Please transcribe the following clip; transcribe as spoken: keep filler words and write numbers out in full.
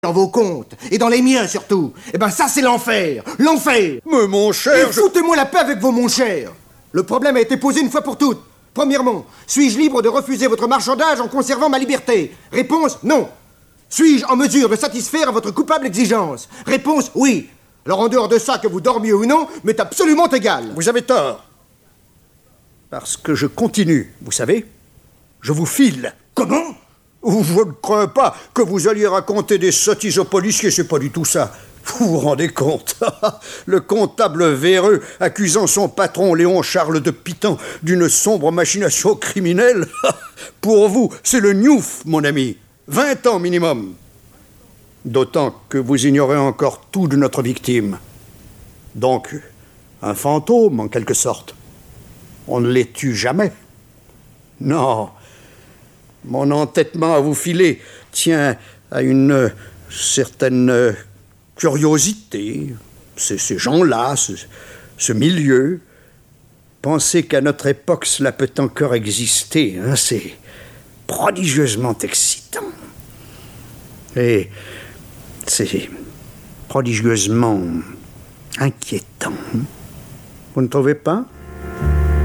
dans vos comptes, et dans les miens surtout. Eh ben ça c'est l'enfer, l'enfer. Mais mon cher... Et foutez-moi la paix avec vos mon cher. Le problème a été posé une fois pour toutes. Premièrement, suis-je libre de refuser votre marchandage en conservant ma liberté? Réponse, non. Suis-je en mesure de satisfaire à votre coupable exigence? Réponse, oui. Alors en dehors de ça, que vous dormiez ou non, m'est absolument égal. Vous avez tort. Parce que je continue, vous savez. Je vous file. Comment? Je ne crains pas que vous alliez raconter des sottises aux policiers, c'est pas du tout ça. Vous vous rendez compte? Le comptable véreux accusant son patron Léon Charles de Pitan d'une sombre machination criminelle. Pour vous, c'est le gnouf, mon ami. Vingt ans minimum. D'autant que vous ignorez encore tout de notre victime. Donc, un fantôme, en quelque sorte. On ne les tue jamais. Non. Mon entêtement à vous filer tient à une certaine curiosité. C'est ces gens-là, ce, ce milieu. Pensez qu'à notre époque, cela peut encore exister. Hein, c'est prodigieusement excitant. Et c'est prodigieusement inquiétant. Vous ne trouvez pas ?